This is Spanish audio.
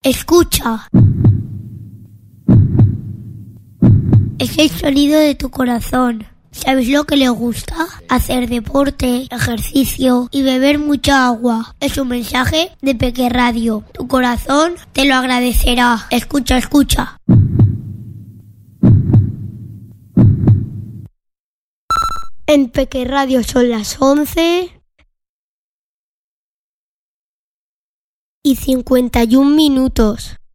Escucha. Es el sonido de tu corazón. ¿Sabes lo que le gusta? Hacer deporte, ejercicio y beber mucha agua. Es un mensaje de Peque Radio. Tu corazón te lo agradecerá. Escucha, escucha. En Peque Radio son las 11:51.